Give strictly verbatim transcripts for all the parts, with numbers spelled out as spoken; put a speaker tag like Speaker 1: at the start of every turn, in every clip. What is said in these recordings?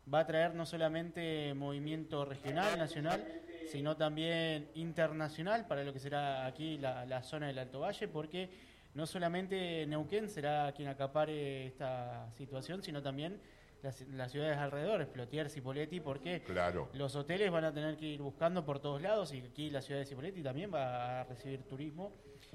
Speaker 1: va a traer no solamente movimiento regional, nacional, sino también internacional para lo que será aquí la, la zona del Alto Valle, porque no solamente Neuquén será quien acapare esta situación, sino también las, las ciudades alrededor, Plotier, Cipolletti, porque
Speaker 2: claro.
Speaker 1: los hoteles van a tener que ir buscando por todos lados y aquí la ciudad de Cipolletti también va a recibir turismo.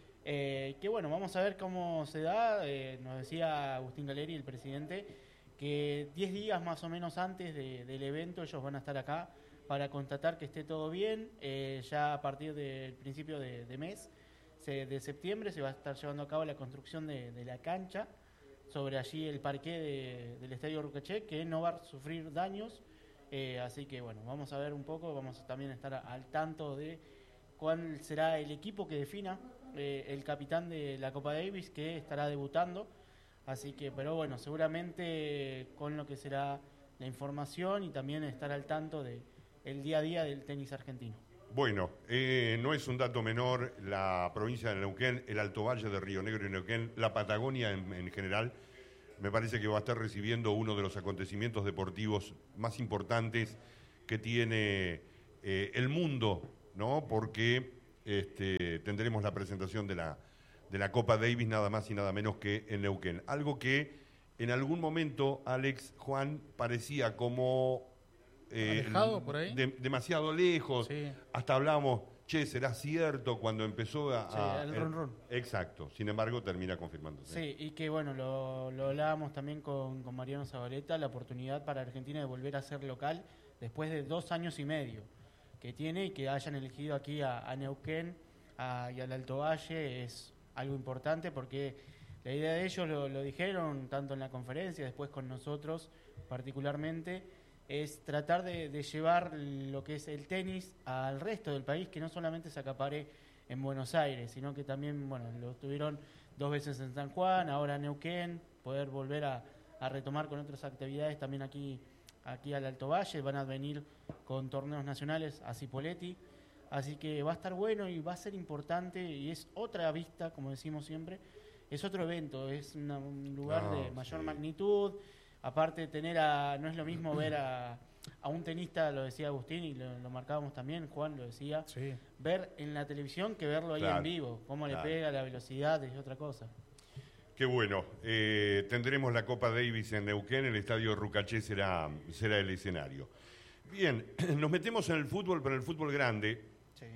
Speaker 1: Eh, que bueno, vamos a ver cómo se da. Eh, nos decía Agustín Galeri, el presidente, que diez días más o menos antes de, del evento ellos van a estar acá para constatar que esté todo bien. Eh, ya a partir del principio de, de mes se, de septiembre se va a estar llevando a cabo la construcción de, de la cancha sobre allí el parqué de, del Estadio Rucaché, que no va a sufrir daños. Eh, así que bueno, vamos a ver un poco, vamos a también estar al tanto de cuál será el equipo que defina eh, el capitán de la Copa Davis, que estará debutando. Así que, pero bueno, seguramente con lo que será la información y también estar al tanto de el día a día del tenis argentino.
Speaker 2: Bueno, eh, no es un dato menor la provincia de Neuquén, el Alto Valle de Río Negro y Neuquén, la Patagonia en, en general. Me parece que va a estar recibiendo uno de los acontecimientos deportivos más importantes que tiene eh, el mundo, ¿no? Porque este, tendremos la presentación de la, de la Copa Davis nada más y nada menos que en Neuquén. Algo que en algún momento, Alex, Juan, parecía como eh,
Speaker 3: alejado por ahí,
Speaker 2: de, demasiado lejos.
Speaker 3: Sí.
Speaker 2: Hasta hablamos, che, ¿será cierto? Cuando empezó a...
Speaker 1: Sí,
Speaker 2: a
Speaker 1: el
Speaker 2: el,
Speaker 1: run run.
Speaker 2: Exacto, sin embargo termina confirmándose.
Speaker 1: Sí, y que bueno, lo, lo hablábamos también con, con Mariano Zabaleta, la oportunidad para Argentina de volver a ser local después de dos años y medio que tiene, y que hayan elegido aquí a, a Neuquén a, y al Alto Valle es algo importante, porque la idea de ellos, lo, lo dijeron tanto en la conferencia, después con nosotros particularmente, es tratar de, de llevar lo que es el tenis al resto del país, que no solamente se acapare en Buenos Aires, sino que también, bueno, lo tuvieron dos veces en San Juan, ahora en Neuquén, poder volver a, a retomar con otras actividades también aquí aquí al Alto Valle, van a venir con torneos nacionales a Cipolletti, así que va a estar bueno y va a ser importante, y es otra vista, como decimos siempre, es otro evento, es una, un lugar
Speaker 2: no,
Speaker 1: de mayor
Speaker 2: sí.
Speaker 1: magnitud, aparte de tener a, no es lo mismo ver a, a un tenista, lo decía Agustín y lo, lo marcábamos también, Juan lo decía,
Speaker 3: sí.
Speaker 1: ver en la televisión que verlo ahí
Speaker 2: Claro,
Speaker 1: en vivo, cómo
Speaker 2: claro.
Speaker 1: le pega, la velocidad, es otra cosa.
Speaker 2: Qué bueno. Eh, tendremos la Copa Davis en Neuquén, el Estadio Rucaché será, será el escenario. Bien, nos metemos en el fútbol, pero en el fútbol grande,
Speaker 1: Sí.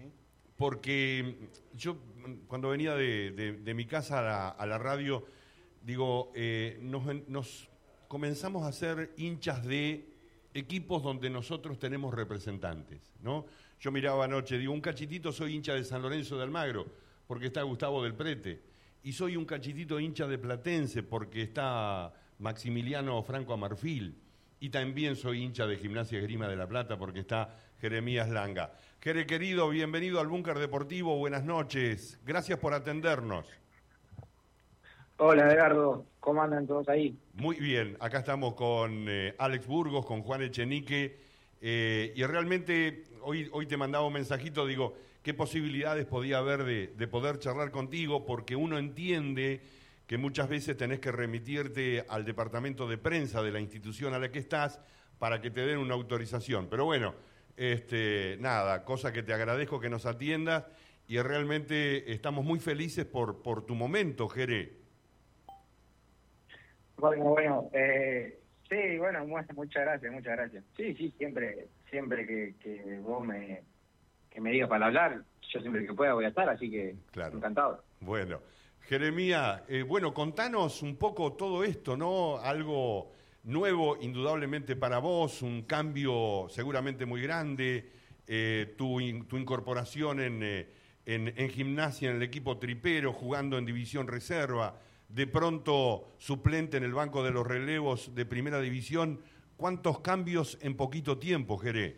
Speaker 2: porque yo cuando venía de, de, de mi casa a la, a la radio, digo, eh, nos, nos comenzamos a ser hinchas de equipos donde nosotros tenemos representantes, ¿no? Yo miraba anoche, digo, un cachitito soy hincha de San Lorenzo de Almagro, porque está Gustavo del Prete. Y soy un cachitito hincha de Platense porque está Maximiliano Franco Amarfil. Y también soy hincha de Gimnasia Esgrima de La Plata porque está Jeremías Langa. Jere querido, bienvenido al Búnker Deportivo, buenas noches. Gracias por atendernos.
Speaker 4: Hola Edgardo, ¿cómo andan todos ahí?
Speaker 2: Muy bien, acá estamos con eh, Alex Burgos, con Juan Echenique. Eh, y realmente hoy, hoy te mandaba un mensajito, digo, qué posibilidades podía haber de, de poder charlar contigo, porque uno entiende que muchas veces tenés que remitirte al departamento de prensa de la institución a la que estás para que te den una autorización. Pero bueno, este, nada, cosa que te agradezco que nos atiendas y realmente estamos muy felices por, por tu momento, Jere.
Speaker 4: Bueno, bueno, eh, sí, bueno, muchas gracias, muchas gracias. Sí, sí, siempre siempre que, que vos me, que me digas para hablar, yo siempre que pueda voy a estar, así que
Speaker 2: claro.
Speaker 4: Encantado.
Speaker 2: Bueno, Jeremía, eh, bueno, contanos un poco todo esto, ¿no? Algo nuevo indudablemente para vos, un cambio seguramente muy grande, eh, tu, in, tu incorporación en, eh, en, en gimnasia, en el equipo tripero, jugando en división reserva, de pronto suplente en el banco de los relevos de primera división. ¿Cuántos cambios en poquito tiempo, Jeré?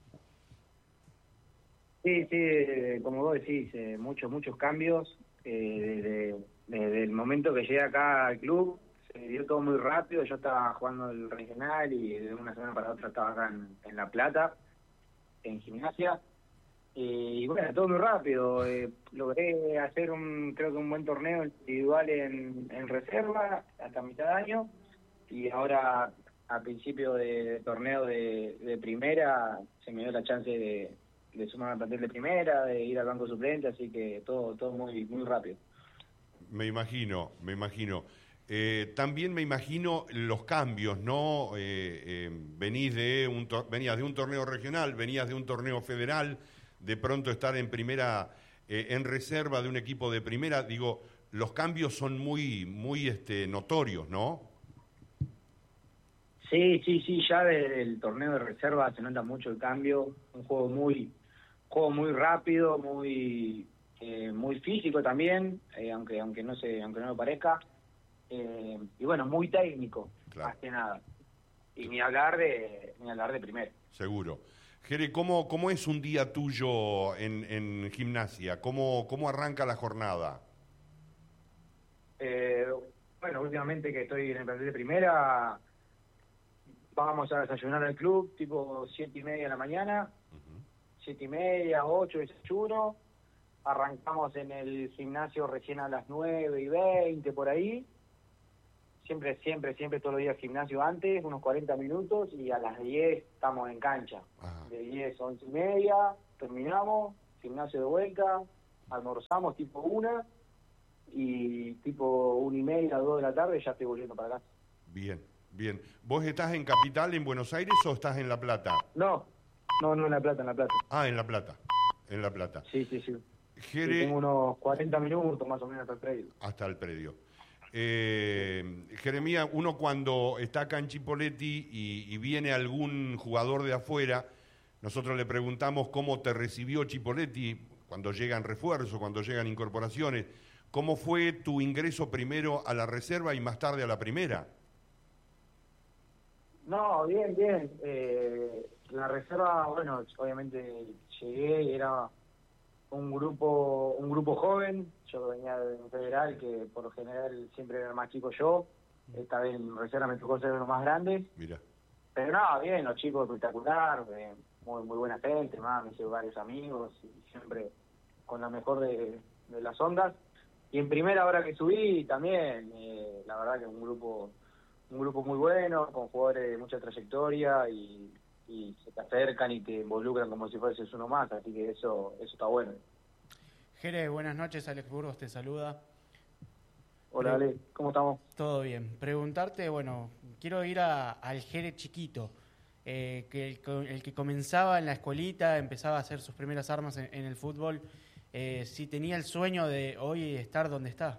Speaker 4: Sí, sí, como vos decís, eh, muchos, muchos cambios. Eh, desde, desde el momento que llegué acá al club, se dio todo muy rápido. Yo estaba jugando el regional y de una semana para otra estaba acá en, en La Plata, en gimnasia. Eh, y bueno, todo muy rápido. Eh, logré hacer un, creo que un buen torneo individual en, en reserva hasta mitad de año. Y ahora a principio de, de torneo de, de primera se me dio la chance de, de sumar al plantel de primera, de ir al banco suplente, así que todo todo muy muy rápido.
Speaker 2: Me imagino, me imagino. Eh, también me imagino los cambios, ¿no? Eh, eh, venís de un tor- venías de un torneo regional, venías de un torneo federal, de pronto estar en primera, eh, en reserva de un equipo de primera, digo, los cambios son muy, muy este, notorios, ¿no?
Speaker 4: Sí, sí, sí, ya desde el torneo de reserva se nota mucho el cambio, un juego muy juego muy rápido, muy eh, muy físico también, eh, aunque aunque no se aunque no lo parezca. Eh, y bueno, muy técnico,
Speaker 2: Claro.
Speaker 4: más que nada. Y ni hablar de ni hablar de primero.
Speaker 2: Seguro. Jere, ¿cómo, cómo es un día tuyo en, en Gimnasia? ¿Cómo, ¿Cómo arranca la jornada?
Speaker 4: Eh, bueno, últimamente que estoy en el plantel de primera, vamos a desayunar al club, tipo siete y media de la mañana,
Speaker 2: Uh-huh.
Speaker 4: siete y media, ocho, desayuno. Arrancamos en el gimnasio recién a las nueve y veinte, por ahí. Siempre, siempre, siempre todos los días gimnasio antes, unos cuarenta minutos, y a las diez estamos en cancha.
Speaker 2: Ajá.
Speaker 4: De diez a once y media, terminamos, gimnasio de vuelta, almorzamos tipo una, y tipo una y media, dos de la tarde ya estoy volviendo para casa.
Speaker 2: Bien, bien. ¿Vos estás en Capital, en Buenos Aires, o estás en La Plata?
Speaker 4: No, no, no en La Plata, en La Plata.
Speaker 2: Ah, en La Plata, en La Plata.
Speaker 4: Sí, sí, sí.
Speaker 2: Jere,
Speaker 4: Y tengo unos cuarenta minutos más o menos hasta el predio.
Speaker 2: hasta el predio. Eh, Jeremía, uno cuando está acá en Chipoleti y, y viene algún jugador de afuera, nosotros le preguntamos cómo te recibió Chipoleti cuando llegan refuerzos, cuando llegan incorporaciones. ¿Cómo fue tu ingreso primero a la reserva y más tarde a la primera?
Speaker 4: No, bien, bien. Eh, la reserva, bueno, obviamente llegué y era un grupo un grupo joven. Yo venía de un federal que por lo general siempre era el más chico yo. Esta vez en reserva me tocó ser uno más grande.
Speaker 2: Mira.
Speaker 4: Pero no, bien, los chicos espectacular, eh, muy muy buena gente, más me hice varios amigos y siempre con la mejor de, de las ondas. Y en primera hora que subí también, eh, la verdad que un grupo un grupo muy bueno, con jugadores de mucha trayectoria y, y se te acercan y te involucran como si fueses uno más, así que eso eso está bueno.
Speaker 1: Jere, buenas noches, Alex Burgos te saluda.
Speaker 4: Hola Ale, ¿cómo estamos?
Speaker 1: Todo bien. Preguntarte, bueno, quiero ir a, al Jere chiquito, eh, que el, co- el que comenzaba en la escuelita, empezaba a hacer sus primeras armas en, en el fútbol, eh, si tenía el sueño de hoy estar donde está.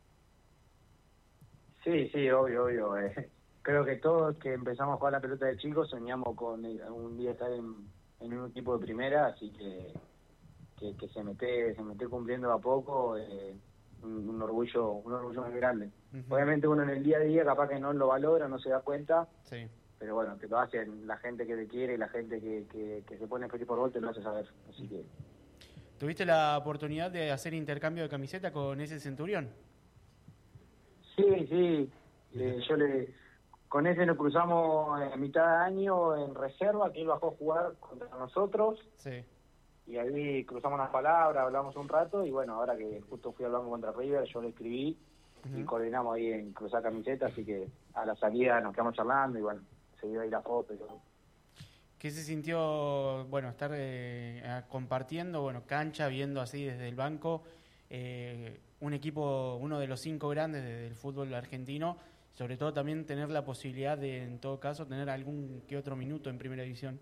Speaker 4: Sí, sí, obvio, obvio. eh. Creo que todos que empezamos a jugar la pelota de chicos soñamos con eh, un día estar en, en un equipo de primera, así que que, que se me esté se me esté cumpliendo a poco, eh, un, un orgullo un orgullo muy grande.
Speaker 1: Ujú.
Speaker 4: Obviamente uno en el día a día capaz que no lo valora, no se da cuenta,
Speaker 1: Sí.
Speaker 4: pero bueno, que lo hacen la gente que te quiere y la gente que, que, que se pone feliz por gol te lo hace saber, así que
Speaker 1: ¿Tuviste la oportunidad de hacer intercambio de camiseta con ese Centurión?
Speaker 4: sí, sí, eh, yo le con ese nos cruzamos a mitad de año en reserva, que él bajó a jugar contra nosotros
Speaker 1: Sí.
Speaker 4: y ahí cruzamos las palabras, hablamos un rato y bueno, ahora que justo fui hablando contra River, yo le escribí y
Speaker 1: Ujú.
Speaker 4: coordinamos ahí en cruzar camisetas, así que a la salida nos quedamos charlando y bueno, se dio ahí la foto y todo.
Speaker 1: ¿Qué se sintió, bueno, estar eh, a- compartiendo, bueno, cancha, viendo así desde el banco, eh, un equipo, uno de los cinco grandes de- del fútbol argentino, sobre todo también tener la posibilidad de, en todo caso, tener algún que otro minuto en primera división?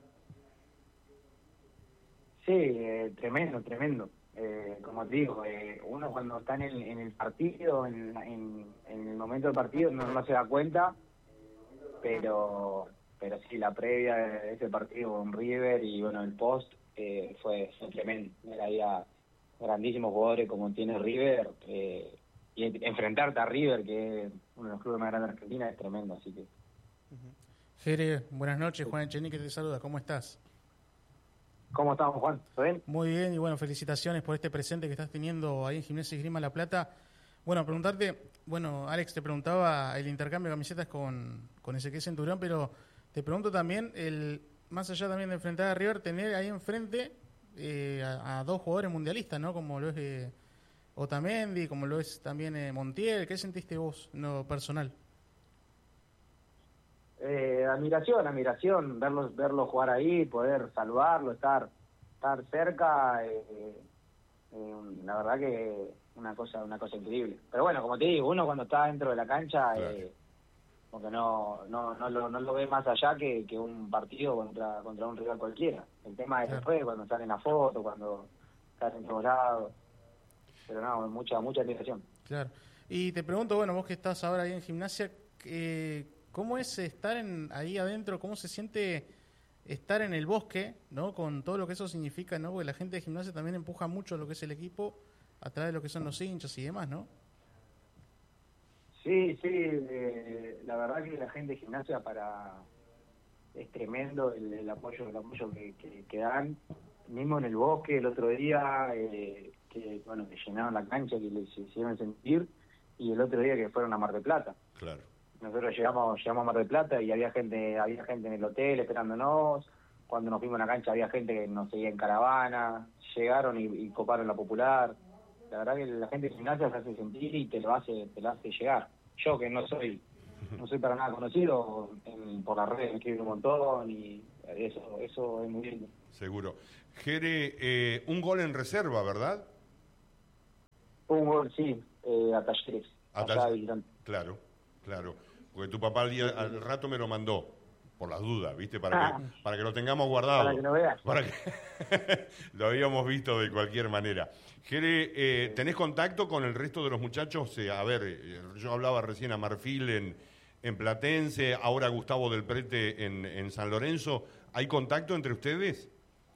Speaker 4: Sí, eh, tremendo, tremendo. Eh, como te digo, eh, uno cuando está en el, en el partido, en, en, en el momento del partido, no, no se da cuenta, pero pero sí, la previa de ese partido con River y bueno, el post eh, fue, fue tremendo. Era ahí a grandísimos jugadores como tiene River, eh, y en- enfrentarte a River, que es uno de los clubes más grandes de Argentina, es tremendo, así que...
Speaker 3: Jere, buenas noches, Juan Echenique te saluda, ¿cómo estás?
Speaker 4: ¿Cómo estamos, Juan? ¿Todo bien?
Speaker 3: Muy bien, y bueno, felicitaciones por este presente que estás teniendo ahí en Gimnasia y Esgrima La Plata. Bueno, preguntarte, bueno, Alex te preguntaba el intercambio de camisetas con, con Ezequiel Centurión, pero te pregunto también, el más allá también de enfrentar a River, tener ahí enfrente eh, a, a dos jugadores mundialistas, ¿no? Como lo es eh, Otamendi, como lo es también eh, Montiel. ¿Qué sentiste vos, no personal?
Speaker 4: Eh, admiración, admiración, verlo, verlo jugar ahí, poder saludarlo, estar, estar cerca, eh, eh, la verdad que una cosa, una cosa increíble. Pero bueno, como te digo, uno cuando está dentro de la cancha,
Speaker 2: Claro.
Speaker 4: eh, porque no, no, no lo, no lo ve más allá que, que un partido contra, contra un rival cualquiera. El tema es
Speaker 3: Claro.
Speaker 4: después, cuando salen la foto, cuando estás en todos lados. Pero no, mucha, mucha admiración.
Speaker 3: Claro. Y te pregunto, bueno, vos que estás ahora ahí en Gimnasia, eh, ¿cómo es estar en, ahí adentro? ¿Cómo se siente estar en el bosque, ¿no? Con todo lo que eso significa, ¿no? Porque la gente de Gimnasia también empuja mucho lo que es el equipo a través de lo que son los hinchas y demás, ¿no?
Speaker 4: Sí, sí, eh, la verdad que la gente de Gimnasia para es tremendo el, el apoyo el apoyo que, que, que dan, mismo en el bosque el otro día, eh, que bueno, que llenaron la cancha, que les hicieron sentir, y el otro día que fueron a Mar del Plata.
Speaker 2: Claro.
Speaker 4: Nosotros llegamos llegamos a Mar del Plata y había gente había gente en el hotel esperándonos. Cuando nos fuimos a la cancha había gente que nos seguía en caravana. Llegaron y, y coparon la Popular. La verdad que la gente de Gimnasia se hace sentir y te lo hace te lo hace llegar. Yo que no soy no soy para nada conocido, en, por las redes me escriben un montón y eso eso es muy lindo.
Speaker 2: Seguro. Jere, eh, un gol en reserva, ¿verdad?
Speaker 4: Un gol, sí, eh, a Talleres.
Speaker 2: A
Speaker 4: allá
Speaker 2: Talleres.
Speaker 4: de visitante.
Speaker 2: Claro, claro. Porque tu papá al, día, al rato me lo mandó, por las dudas, ¿viste? Para que, para que lo tengamos guardado.
Speaker 4: Para que no veas.
Speaker 2: Para que lo habíamos visto de cualquier manera. Jere, eh, ¿tenés contacto con el resto de los muchachos? Eh, a ver, eh, yo hablaba recién a Marfil en, en Platense, ahora Gustavo del Prete en, en San Lorenzo. ¿Hay contacto entre ustedes?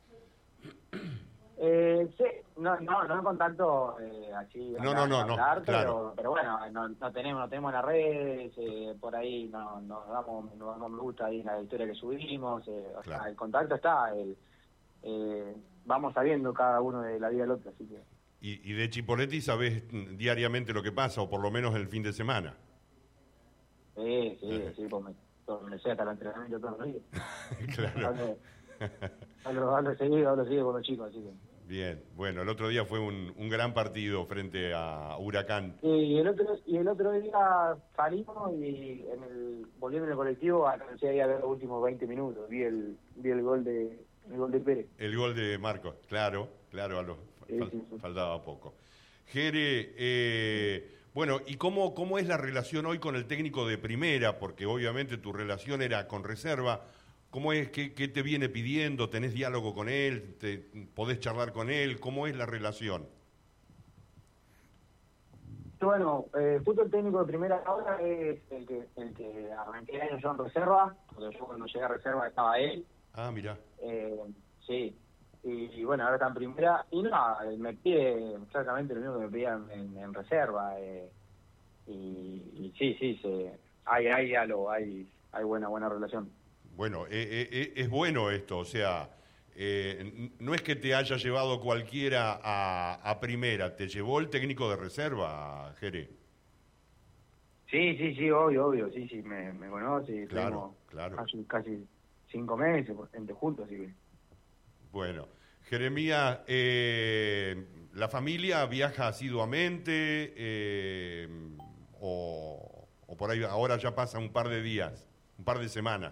Speaker 4: Eh, sí, no, no, no en contacto eh, así
Speaker 2: No,
Speaker 4: hablar,
Speaker 2: no, no, no,
Speaker 4: hablar,
Speaker 2: claro.
Speaker 4: pero, pero bueno, no, no tenemos, no tenemos las redes, eh, por ahí no, nos damos, nos damos me gusta ahí en la historia que subimos, eh, o
Speaker 2: Claro.
Speaker 4: sea, el contacto está, el, eh, vamos sabiendo cada uno de la vida del otro, así que
Speaker 2: Y, y de Chipoletti sabés diariamente lo que pasa, o por lo menos el fin de semana.
Speaker 4: sí, sí,
Speaker 2: Ajá.
Speaker 4: sí, pues me, todo- me sé hasta el entrenamiento todos los días.
Speaker 2: Claro.
Speaker 4: Hablo, hablo, hablo seguido, hablo seguido con los chicos, así que.
Speaker 2: Bien, bueno, el otro día fue un, un gran partido frente a Huracán.
Speaker 4: Y el otro y el otro día salimos y en el, volviendo en el colectivo alcancé ahí a ver los últimos veinte minutos, vi el vi el gol de el gol de Pérez.
Speaker 2: El gol de Marcos, claro, claro, a los,
Speaker 4: Sí,
Speaker 2: fal-
Speaker 4: sí, sí.
Speaker 2: faltaba poco. Jere, eh, bueno, ¿y cómo, cómo es la relación hoy con el técnico de primera? Porque obviamente tu relación era con reserva. ¿Cómo es? ¿Qué, qué te viene pidiendo? ¿Tenés diálogo con él? ¿Te, ¿Podés charlar con él? ¿Cómo es la relación?
Speaker 4: Bueno, eh, justo el técnico de primera ahora es el que el que arranqué años yo en reserva, porque yo cuando llegué a reserva estaba él,
Speaker 2: Ah, mira,
Speaker 4: eh, sí, y, y bueno, ahora está en primera, y no, eh, me pide exactamente lo mismo que me pedían en, en reserva, eh, y, y sí, sí, se, hay, hay diálogo, hay, hay buena, buena relación.
Speaker 2: bueno, eh, eh, eh, es bueno esto, o sea, eh, n- no es que te haya llevado cualquiera a, a primera, te llevó el técnico de reserva, Jere.
Speaker 4: Sí, sí, sí, obvio, obvio, sí, sí, me, me conoce,
Speaker 2: Claro,
Speaker 4: tenemos
Speaker 2: claro.
Speaker 4: Casi, casi cinco meses, gente juntos, así que...
Speaker 2: Bueno, Jeremías, eh, ¿la familia viaja asiduamente eh, o, o por ahí ahora ya pasa un par de días, un par de semanas?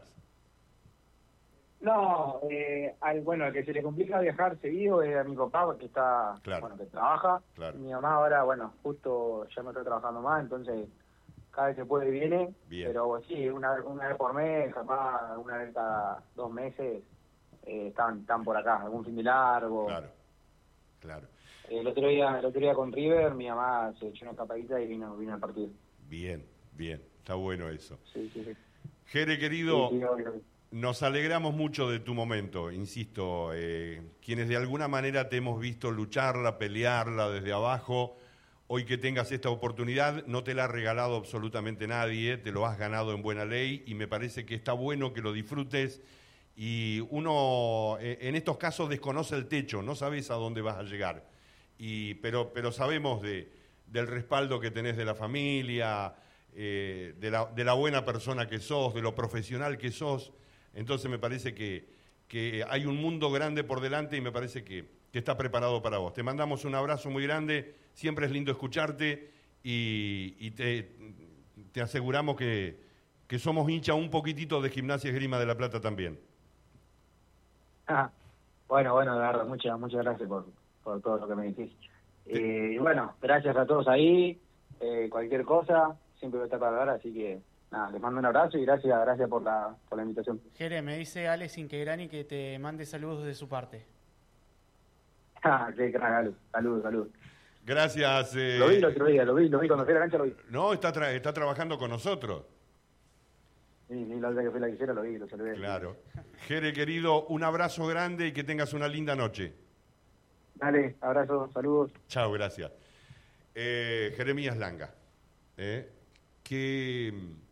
Speaker 4: No, eh, al, bueno, al que se le complica viajar seguido es a mi papá, que está,
Speaker 2: Claro.
Speaker 4: bueno, que trabaja.
Speaker 2: Claro.
Speaker 4: Mi mamá ahora, bueno, justo ya no está trabajando más, entonces cada vez que puede viene.
Speaker 2: Bien.
Speaker 4: Pero sí, una, una vez por mes, capaz una vez cada dos meses, eh, están, están por acá, algún fin de largo.
Speaker 2: Claro, claro.
Speaker 4: El otro día, el otro día con River, mi mamá se echó una escapadita y vino, vino al partido.
Speaker 2: Bien, bien, está bueno eso.
Speaker 4: Sí, sí, sí.
Speaker 2: Jere, querido,
Speaker 4: Sí, sí, obvio.
Speaker 2: nos alegramos mucho de tu momento, insisto, eh, quienes de alguna manera te hemos visto lucharla, pelearla desde abajo, hoy que tengas esta oportunidad, no te la ha regalado absolutamente nadie, te lo has ganado en buena ley y me parece que está bueno que lo disfrutes y uno eh, en estos casos desconoce el techo, no sabes a dónde vas a llegar, y, pero, pero sabemos de, del respaldo que tenés de la familia, eh, de, la, de la buena persona que sos, de lo profesional que sos. Entonces me parece que, que hay un mundo grande por delante y me parece que, que está preparado para vos. Te mandamos un abrazo muy grande, siempre es lindo escucharte y, y te, te aseguramos que, que somos hincha un poquitito de Gimnasia Esgrima de La Plata también.
Speaker 4: Ah, bueno, bueno, de verdad, muchas, muchas gracias por, por todo lo que me dijiste. Eh, y bueno, gracias a todos ahí, eh, cualquier cosa, siempre voy a estar para hablar, así que nada, les mando un abrazo y gracias, gracias por la, por la invitación.
Speaker 1: Jere, me dice Alex Inquegrani que te mande saludos de su parte.
Speaker 4: Ah, qué crack, saludos, saludos.
Speaker 2: Gracias. Eh...
Speaker 4: Lo vi el otro día, lo vi, lo vi, cuando fui a la cancha lo vi.
Speaker 2: No, está, tra está trabajando con nosotros.
Speaker 4: Sí, sí, la otra que fui a la quisiera lo vi, lo saludé.
Speaker 2: Claro. Jere, querido, un abrazo grande y que tengas una linda noche.
Speaker 4: Dale, abrazo, saludos.
Speaker 2: Chao, gracias. Eh, Jeremías Langa. ¿eh? Qué,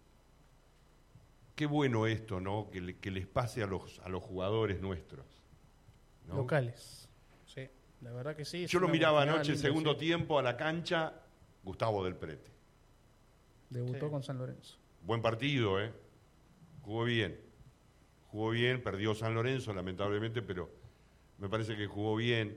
Speaker 2: qué bueno esto, ¿no? Que, le, que les pase a los, a los jugadores nuestros, ¿no?
Speaker 3: Locales. Sí, la verdad que sí.
Speaker 2: Yo lo miraba anoche,
Speaker 3: lindo,
Speaker 2: segundo
Speaker 3: sí.
Speaker 2: tiempo, a la cancha, Gustavo del Prete.
Speaker 3: Debutó
Speaker 1: Sí.
Speaker 3: con San Lorenzo.
Speaker 2: Buen partido, ¿eh? Jugó bien. Jugó bien, perdió San Lorenzo, lamentablemente, pero me parece que jugó bien.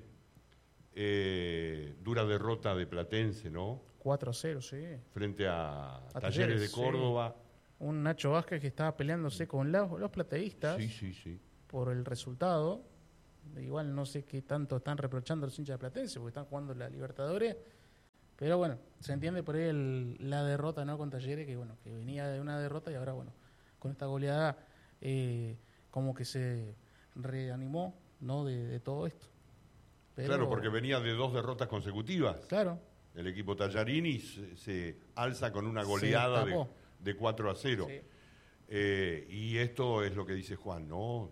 Speaker 2: Eh, dura derrota de Platense, ¿no?
Speaker 3: cuatro a cero, sí.
Speaker 2: Frente a,
Speaker 3: A
Speaker 2: Talleres de
Speaker 3: Talleres,
Speaker 2: Córdoba.
Speaker 3: Un Nacho Vázquez que estaba peleándose con los, los plateístas
Speaker 2: Sí, sí, sí.
Speaker 3: por el resultado. Igual no sé qué tanto están reprochando a los hinchas de Platense porque están jugando la Libertadores. Pero bueno, se entiende por ahí el, la derrota, ¿no? Con Talleres, que bueno, que venía de una derrota y ahora bueno, con esta goleada eh, como que se reanimó, ¿no? De, de todo esto. Pero,
Speaker 2: Claro, porque venía de dos derrotas consecutivas.
Speaker 3: Claro.
Speaker 2: El equipo Tallarini se, se alza con una
Speaker 3: Se
Speaker 2: goleada de,
Speaker 3: tapó.
Speaker 2: de cuatro a cero.
Speaker 3: Sí.
Speaker 2: Eh, y esto es lo que dice Juan, ¿no?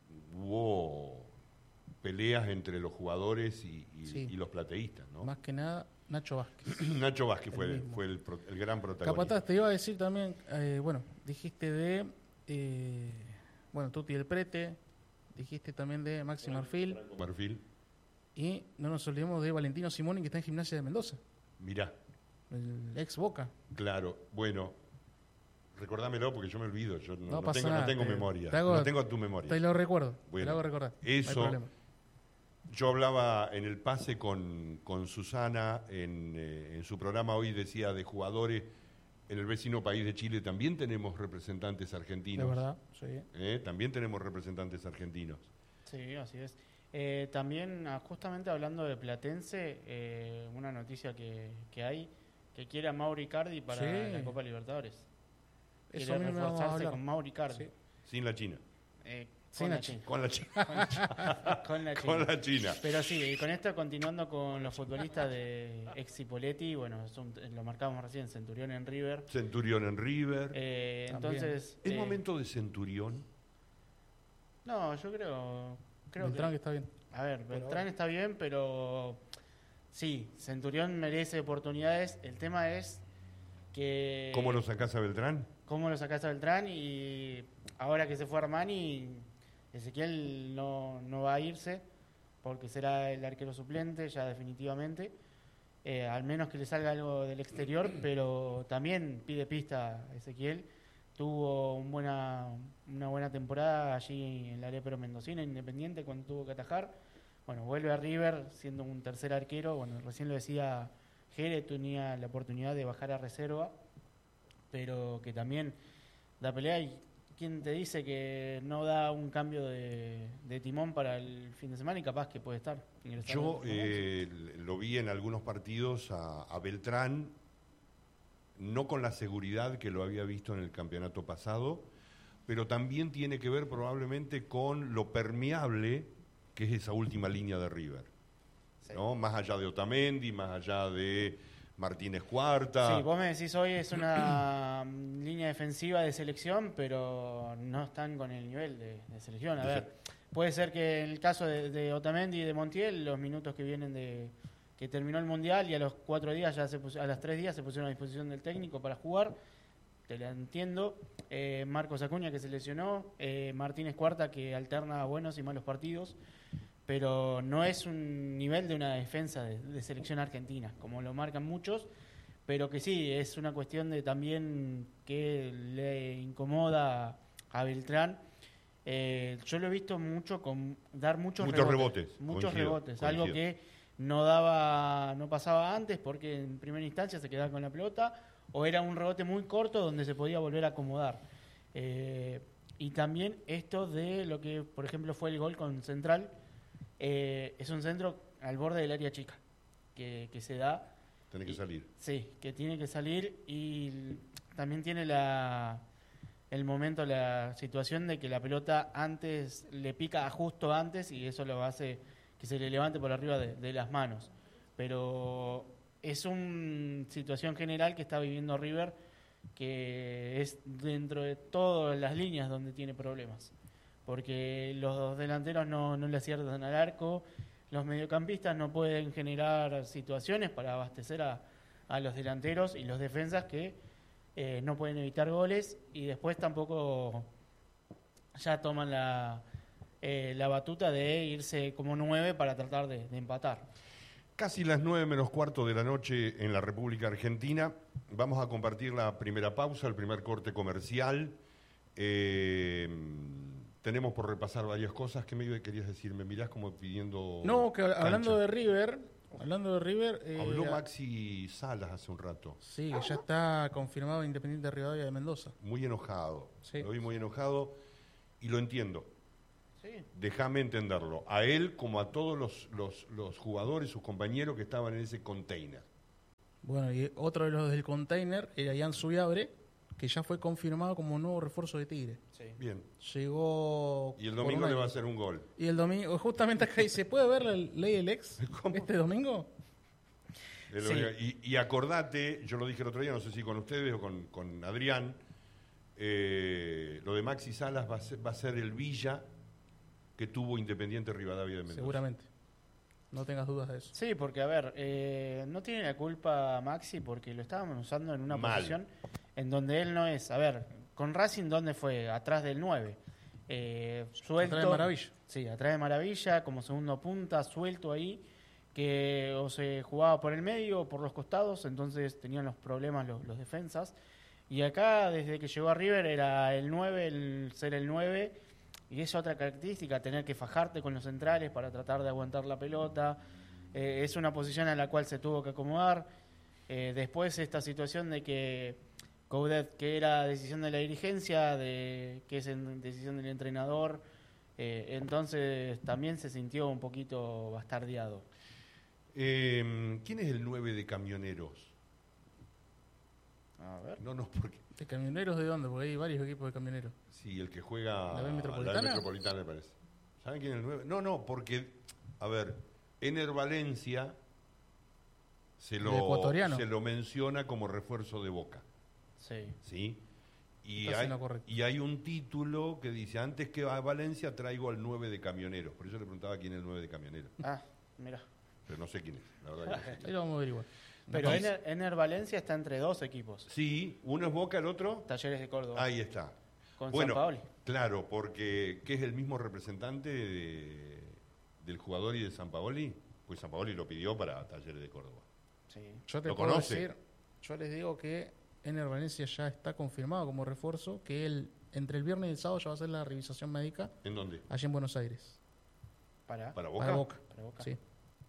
Speaker 2: Hubo peleas entre los jugadores y, y,
Speaker 3: Sí.
Speaker 2: y los plateístas, ¿no?
Speaker 3: Más que nada, Nacho Vázquez.
Speaker 2: Nacho Vázquez fue,
Speaker 3: El
Speaker 2: el,
Speaker 3: mismo.
Speaker 2: fue el, pro- el gran protagonista.
Speaker 3: Capataz, te iba a decir también, eh, bueno, dijiste de, eh, bueno, Tuti del Prete, dijiste también de Maxi Marfil,
Speaker 2: Marfil,
Speaker 3: y no nos olvidemos de Valentino Simoni, que está en Gimnasia de Mendoza,
Speaker 2: mirá,
Speaker 3: el ex Boca.
Speaker 2: claro, bueno, recordámelo porque yo me olvido, yo no,
Speaker 3: No
Speaker 2: no
Speaker 3: pasa
Speaker 2: tengo,
Speaker 3: nada,
Speaker 2: no tengo
Speaker 3: te-
Speaker 2: memoria,
Speaker 3: te hago-
Speaker 2: no tengo tu memoria.
Speaker 3: Te lo recuerdo, te
Speaker 2: Bueno,
Speaker 3: lo hago recordar, no
Speaker 2: eso-
Speaker 3: hay problema.
Speaker 2: Yo hablaba en el pase con, con Susana, en, eh, en su programa hoy decía de jugadores, en el vecino país de Chile también tenemos representantes
Speaker 3: De
Speaker 2: argentinos.
Speaker 3: verdad, sí.
Speaker 2: ¿eh? También tenemos representantes argentinos.
Speaker 1: Sí, así es. Eh, también, ah, justamente hablando de Platense, eh, una noticia que, que hay, que quiere a Mauro Icardi para
Speaker 3: Sí.
Speaker 1: la Copa Libertadores.
Speaker 3: Eso
Speaker 1: Quiere
Speaker 3: mismo vamos a
Speaker 1: reforzarse
Speaker 3: hablar.
Speaker 1: con Mauro Icardi.
Speaker 3: Sí.
Speaker 2: Sin la China.
Speaker 1: Eh,
Speaker 3: Sin
Speaker 1: con
Speaker 3: la
Speaker 1: la
Speaker 3: China.
Speaker 1: China.
Speaker 2: Con la China.
Speaker 1: Con la China.
Speaker 2: Con la China.
Speaker 1: Pero sí, y con esto continuando con los futbolistas de ex Cipoletti, bueno, es un- lo marcamos recién, Centurión en River.
Speaker 2: Centurión en River.
Speaker 1: Eh,
Speaker 3: También.
Speaker 1: entonces...
Speaker 2: ¿Es
Speaker 1: eh,
Speaker 2: momento de Centurión?
Speaker 1: No, yo creo... creo
Speaker 3: Beltrán que
Speaker 1: que,
Speaker 3: está bien.
Speaker 1: a ver, Beltrán
Speaker 3: ahora.
Speaker 1: está bien, pero sí, Centurión merece oportunidades. El tema es que...
Speaker 2: ¿Cómo lo sacás a Beltrán?
Speaker 1: ¿Cómo lo sacás a Beltrán? Y ahora que se fue Armani, Ezequiel no, no va a irse porque será el arquero suplente ya definitivamente. Eh, al menos que le salga algo del exterior, pero también pide pista Ezequiel. Tuvo un buena, una buena temporada allí en la Lepero Mendocina, Independiente, cuando tuvo que atajar. Bueno, vuelve a River siendo un tercer arquero. Bueno, recién lo decía Jere, tenía la oportunidad de bajar a reserva, pero que también da pelea. Y quién te dice que no da un cambio de, de timón para el fin de semana y capaz que puede estar ingresando
Speaker 2: Yo
Speaker 1: en el
Speaker 2: eh, lo vi en algunos partidos a, a Beltrán, no con la seguridad que lo había visto en el campeonato pasado, pero también tiene que ver probablemente con lo permeable que es esa última línea de River,
Speaker 1: Sí.
Speaker 2: ¿no? Más allá de Otamendi, más allá de Martínez Cuarta.
Speaker 1: Sí, vos me decís hoy es una mm, línea defensiva de selección, pero no están con el nivel de, de selección. A
Speaker 2: De
Speaker 1: ver, puede ser que en el caso de, de Otamendi y de Montiel, los minutos que vienen de que terminó el Mundial y a los cuatro días, ya se pus- a los tres días se pusieron a disposición del técnico para jugar, te la entiendo. Eh, Marcos Acuña que se lesionó, eh, Martínez Cuarta que alterna buenos y malos partidos, pero no es un nivel de una defensa de, de selección argentina, como lo marcan muchos, pero que sí, es una cuestión de también que le incomoda a Beltrán. Eh, yo lo he visto mucho con dar muchos,
Speaker 2: Muchos
Speaker 1: rebotes,
Speaker 2: rebotes,
Speaker 1: muchos
Speaker 2: coincido,
Speaker 1: rebotes,
Speaker 2: coincido.
Speaker 1: algo que no daba, no pasaba antes porque en primera instancia se quedaba con la pelota o era un rebote muy corto donde se podía volver a acomodar. Eh, y también esto de lo que, por ejemplo, fue el gol con Central, eh, es un centro al borde del área chica, que, que se da.
Speaker 2: Tiene que salir.
Speaker 1: Sí, que tiene que salir y también tiene la el momento, la situación de que la pelota antes le pica justo antes y eso lo hace que se le levante por arriba de, de las manos. Pero es una situación general que está viviendo River, que es dentro de todas las líneas donde tiene problemas. Porque los delanteros no, no le aciertan al arco, los mediocampistas no pueden generar situaciones para abastecer a, a los delanteros y los defensas que eh, no pueden evitar goles y después tampoco ya toman la, eh, la batuta de irse como nueve para tratar de, de empatar.
Speaker 2: Casi las nueve menos cuarto de la noche en la República Argentina. Vamos a compartir la primera pausa, el primer corte comercial. Eh, tenemos por repasar varias cosas. ¿Qué me querías decir? Me mirás como pidiendo
Speaker 3: No, que
Speaker 2: cancha.
Speaker 3: hablando de River, hablando de River... Eh,
Speaker 2: Habló Maxi Salas hace un rato.
Speaker 3: Sí, que ya está confirmado Independiente de Rivadavia de Mendoza.
Speaker 2: Muy enojado.
Speaker 3: Sí.
Speaker 2: Lo vi muy enojado y lo entiendo.
Speaker 1: Sí.
Speaker 2: Déjame entenderlo. A él como a todos los, los, los jugadores, sus compañeros que estaban en ese container.
Speaker 3: Bueno, y otro de los del container era Ian Subiabre, que ya fue confirmado como nuevo refuerzo de Tigre.
Speaker 1: Sí.
Speaker 2: Bien.
Speaker 3: Llegó...
Speaker 2: Y el
Speaker 3: por
Speaker 2: domingo
Speaker 3: un
Speaker 2: le va a
Speaker 3: año.
Speaker 2: hacer un gol.
Speaker 3: Y el domingo, justamente acá dice, ¿puede ver la ley del ex
Speaker 2: ¿Cómo?
Speaker 3: este domingo?
Speaker 2: Es lo
Speaker 1: Sí.
Speaker 2: único. Y, y acordate, yo lo dije el otro día, no sé si con ustedes o con, con Adrián, eh, lo de Maxi Salas va a, ser, va a ser el Villa que tuvo Independiente Rivadavia de Mendoza.
Speaker 3: Seguramente. No tengas dudas de eso.
Speaker 1: Sí, porque a ver, eh, no tiene la culpa Maxi porque lo estaban usando en una
Speaker 2: Mal.
Speaker 1: posición en donde él no es. A ver, con Racing, ¿dónde fue? Atrás del nueve. Eh, suelto.
Speaker 3: Atrás de Maravilla.
Speaker 1: Sí, atrás de Maravilla, como segundo punta, suelto ahí, que o se jugaba por el medio o por los costados, entonces tenían los problemas los, los defensas. Y acá, desde que llegó a River, era el nueve, el ser el nueve. Y es otra característica, tener que fajarte con los centrales para tratar de aguantar la pelota. Eh, es una posición a la cual se tuvo que acomodar. Eh, después esta situación de que Coudet, que era decisión de la dirigencia, de que es en decisión del entrenador, eh, entonces también se sintió un poquito bastardeado.
Speaker 2: Eh, ¿Quién es el nueve de Camioneros?
Speaker 1: A ver.
Speaker 2: No, no, porque...
Speaker 3: ¿De camioneros de dónde? Porque hay varios equipos de camioneros.
Speaker 2: Sí, el que juega...
Speaker 3: ¿La B Metropolitana?
Speaker 2: La B Metropolitana, me parece. ¿Saben quién es el nueve? No, no, porque, a ver, Ener Valencia se
Speaker 3: El
Speaker 2: lo,
Speaker 3: ecuatoriano.
Speaker 2: se lo menciona como refuerzo de Boca.
Speaker 1: Sí.
Speaker 2: ¿Sí? Y
Speaker 3: Está
Speaker 2: hay,
Speaker 3: haciendo correcto.
Speaker 2: y hay un título que dice, antes que a Valencia traigo al nueve de Camioneros. Por eso le preguntaba quién es el nueve de Camioneros.
Speaker 1: Ah, mira.
Speaker 2: Pero no sé quién es, la verdad que no sé.
Speaker 3: Ahí lo vamos a averiguar.
Speaker 1: Pero
Speaker 3: Entonces,
Speaker 1: Ener, Ener Valencia está entre dos equipos.
Speaker 2: Sí, uno es Boca, el otro...
Speaker 1: Talleres de Córdoba.
Speaker 2: Ahí está.
Speaker 1: Con
Speaker 2: Bueno,
Speaker 1: Sampaoli.
Speaker 2: claro, porque que es el mismo representante de- del jugador y de Sampaoli, pues Sampaoli lo pidió para Talleres de Córdoba.
Speaker 1: Sí.
Speaker 3: yo te
Speaker 2: ¿Lo
Speaker 3: puedo
Speaker 2: conoce?
Speaker 3: decir, yo les digo que Ener Valencia ya está confirmado como refuerzo, que él entre el viernes y el sábado ya va a hacer la revisación médica
Speaker 2: ¿En dónde?
Speaker 3: allí en Buenos Aires.
Speaker 1: Para,
Speaker 2: ¿Para Boca?
Speaker 3: Para Boca.
Speaker 1: para Boca.
Speaker 3: Sí.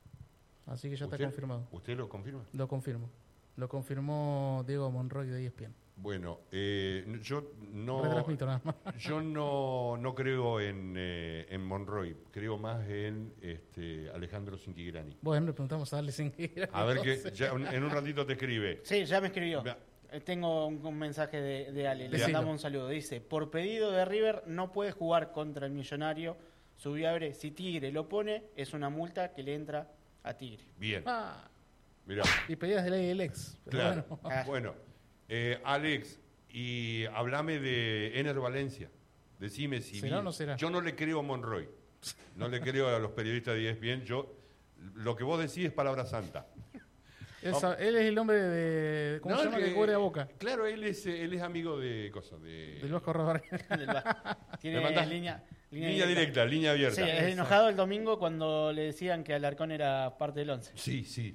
Speaker 3: Así que ya está
Speaker 2: ¿Usted?
Speaker 3: confirmado.
Speaker 2: ¿Usted lo confirma?
Speaker 3: Lo confirmo. Lo confirmó Diego Monroy de E S P N.
Speaker 2: Bueno, eh, yo no...
Speaker 3: Retransmito nada más.
Speaker 2: Yo no, no creo en, eh, en Monroy, creo más en este, Alejandro Cinquigrani.
Speaker 3: Bueno, le preguntamos a Ale sin
Speaker 2: A ver que ya un- en un ratito te escribe.
Speaker 1: Sí, ya me escribió.
Speaker 2: Vea.
Speaker 1: Eh, Tengo un, un mensaje de, de Ale, le
Speaker 3: Decilo.
Speaker 1: mandamos un saludo. Dice, por pedido de River no puede jugar contra el Millonario. Subiabre, si Tigre lo pone, es una multa que le entra a Tigre.
Speaker 2: Bien,
Speaker 3: Ah,
Speaker 2: mirá.
Speaker 3: y pedidas de ley del ex. Pero
Speaker 2: Claro.
Speaker 3: bueno.
Speaker 1: Ah.
Speaker 2: Bueno, eh, Alex, y hablame de Ener Valencia. Decime si...
Speaker 3: ¿Será
Speaker 2: vi-
Speaker 3: o no será?
Speaker 2: Yo no le creo a Monroy. No le creo a los periodistas de E S P N. Yo, lo que vos decís es palabra santa.
Speaker 3: Él, sa- él es el hombre de... ¿Cómo
Speaker 2: No,
Speaker 3: se llama?
Speaker 2: el
Speaker 3: Que cubre a Boca.
Speaker 2: Claro, él es, eh, él es amigo de cosas, de...
Speaker 3: Del Vasco Rodríguez.
Speaker 1: Del Vasco. Tiene
Speaker 2: ¿Me mandás?
Speaker 1: línea,
Speaker 2: Línea directa, línea abierta.
Speaker 1: Sí, es enojado el domingo cuando le decían que Alarcón era parte del once.
Speaker 2: Sí, sí.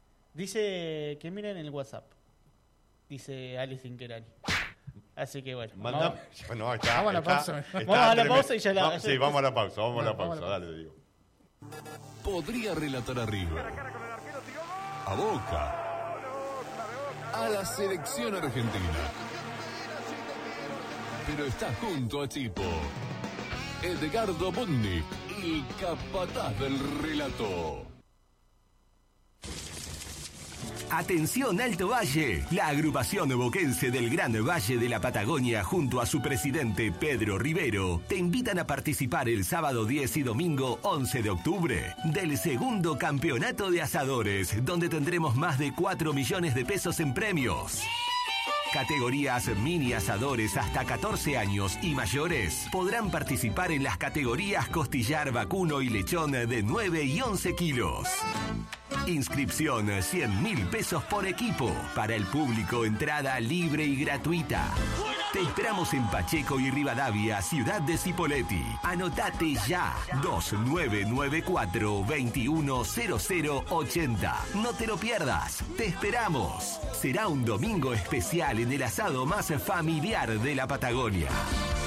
Speaker 1: Dice que miren el WhatsApp. Dice Alice Inquerani. Así que bueno.
Speaker 2: Manda...
Speaker 1: vamos-
Speaker 2: Bueno, está,
Speaker 3: Vamos a la
Speaker 2: está-
Speaker 3: pausa.
Speaker 2: está
Speaker 1: Vamos a la
Speaker 2: tremendo.
Speaker 1: pausa y ya la-
Speaker 2: Va- Sí, vamos a la pausa, vamos a la
Speaker 3: Vamos a
Speaker 2: pausa,
Speaker 3: la
Speaker 2: dale, digo.
Speaker 5: Podría relatar a River, a Boca, a la selección argentina. Pero está junto a Chipo. Edgardo Budnik, el capataz del relato.
Speaker 6: Atención Alto Valle, la agrupación boquense del Gran Valle de la Patagonia junto a su presidente Pedro Rivero te invitan a participar el sábado diez y domingo once de octubre del segundo campeonato de asadores, donde tendremos más de cuatro millones de pesos en premios. Categorías mini asadores hasta catorce años y mayores podrán participar en las categorías costillar, vacuno y lechón de nueve y once kilos. Inscripción cien mil pesos por equipo. Para el público, entrada libre y gratuita. Te esperamos en Pacheco y Rivadavia, ciudad de Cipolletti. Anotate ya. dos nueve nueve cuatro, dos uno cero cero ocho cero. No te lo pierdas. Te esperamos. Será un domingo especial en el asado más familiar de la Patagonia.